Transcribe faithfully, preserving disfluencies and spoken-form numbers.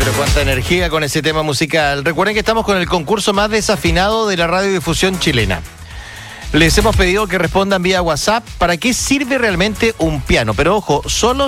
Pero cuánta energía con ese tema musical. Recuerden que estamos con el concurso más desafinado de la radiodifusión chilena. Les hemos pedido que respondan vía WhatsApp para qué sirve realmente un piano. Pero ojo, solo